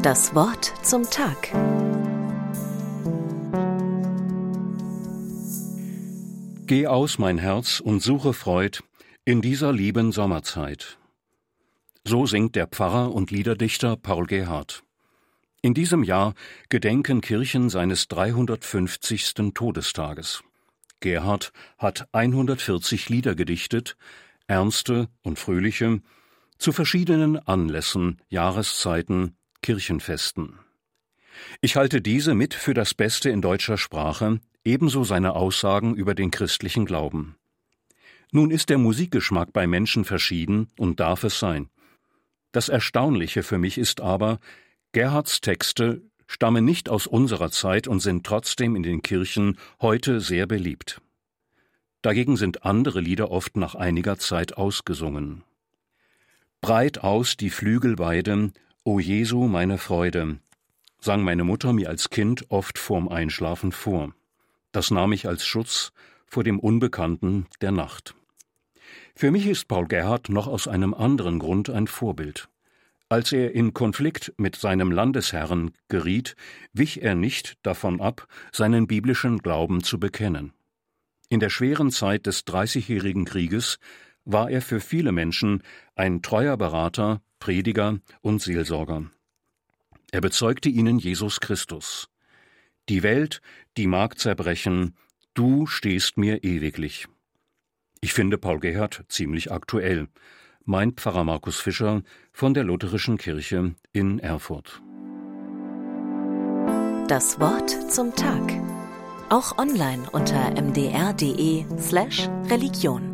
Das Wort zum Tag. Geh aus, mein Herz, und suche Freud in dieser lieben Sommerzeit. So singt der Pfarrer und Liederdichter Paul Gerhardt. In diesem Jahr gedenken Kirchen seines 350. Todestages. Gerhardt hat 140 Lieder gedichtet, ernste und fröhliche, zu verschiedenen Anlässen, Jahreszeiten, Kirchenfesten. Ich halte diese mit für das Beste in deutscher Sprache, ebenso seine Aussagen über den christlichen Glauben. Nun ist der Musikgeschmack bei Menschen verschieden und darf es sein. Das Erstaunliche für mich ist aber, Gerhardts Texte stammen nicht aus unserer Zeit und sind trotzdem in den Kirchen heute sehr beliebt. Dagegen sind andere Lieder oft nach einiger Zeit ausgesungen. Breit aus die Flügel beide, O Jesu, meine Freude, sang meine Mutter mir als Kind oft vorm Einschlafen vor. Das nahm ich als Schutz vor dem Unbekannten der Nacht. Für mich ist Paul Gerhardt noch aus einem anderen Grund ein Vorbild. Als er in Konflikt mit seinem Landesherrn geriet, wich er nicht davon ab, seinen biblischen Glauben zu bekennen. In der schweren Zeit des Dreißigjährigen Krieges war er für viele Menschen ein treuer Berater, Prediger und Seelsorger. Er bezeugte ihnen Jesus Christus. Die Welt, die mag zerbrechen, du stehst mir ewiglich. Ich finde Paul Gerhardt ziemlich aktuell, meint Pfarrer Markus Fischer von der Lutherischen Kirche in Erfurt. Das Wort zum Tag. Auch online unter mdr.de/Religion.